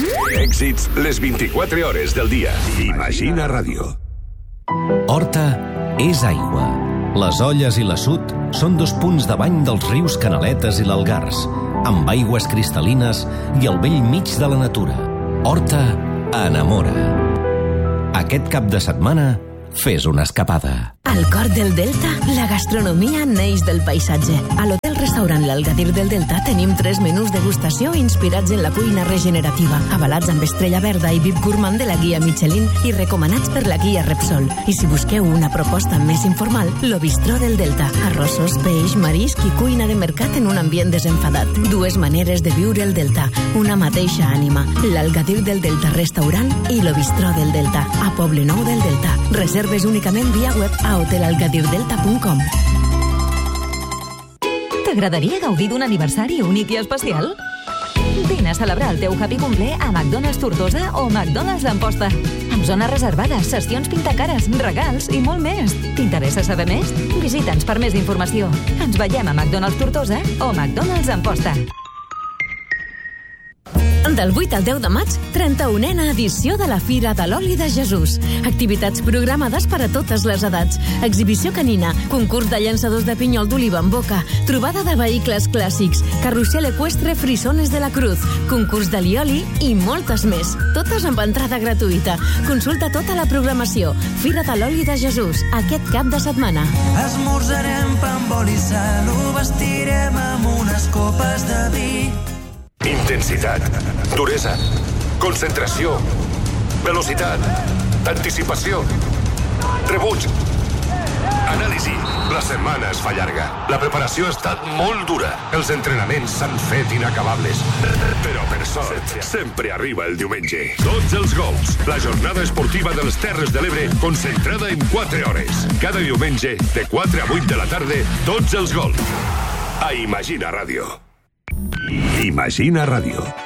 Èxits les 24 hores del dia. Imagina Ràdio. Horta és aigua. Les Olles i l'Assut són 2 punts de bany dels rius Canaletes i l'Algars, amb aigües cristal·lines i al bell mig de la natura. Horta enamora. Aquest cap de setmana, fes una escapada. Al cor del Delta, la gastronomia neix del paisatge. A l'hotel-restaurant L'Algadir del Delta tenim 3 menús degustació inspirats en la cuina regenerativa, avalats amb estrella verda i VIP gourmand de la guia Michelin i recomanats per la guia Repsol. I si busqueu una proposta més informal, lo Bistró del Delta. Arrossos, peix, marisc i cuina de mercat en un ambient desenfadat. 2 maneres de viure el Delta, una mateixa ànima. L'Algadir del Delta Restaurant i lo Bistró del Delta, a Poblenou del Delta. Reserves únicament via web a hotelalgadirdelta.com. T'agradaria gaudir d'un aniversari únic i especial? Vine a celebrar el teu happy cumple a McDonald's Tortosa o McDonald's Amposta. Amb zones reservades, sessions pintacares, regals i molt més. T'interessa saber més? Visita'ns per més informació. Ens veiem a McDonald's Tortosa o McDonald's Amposta. Del 8 al 10 de maig, 31a edició de la Fira de l'Oli de Jesús. Activitats programades per a totes les edats. Exhibició canina, concurs de llançadors de pinyol d'oliva en boca, trobada de vehicles clàssics, carrusel eqüestre Frisones de la Cruz, concurs de lioli i moltes més. Totes amb entrada gratuïta. Consulta tota la programació. Fira de l'Oli de Jesús, aquest cap de setmana. Esmorzarem pa amb oli i sal, ho vestirem amb unes copes de vi. Intensitat, duresa, concentració, velocitat, anticipació, rebuig, anàlisi. La setmana es fa llarga. La preparació ha estat molt dura. Els entrenaments s'han fet inacabables. Però, per sort, sempre arriba el diumenge. Tots els gols. La jornada esportiva de les Terres de l'Ebre concentrada en 4 hores. Cada diumenge, de 4 a 8 de la tarda, tots els gols. A Imagina Ràdio. Imagina Ràdio.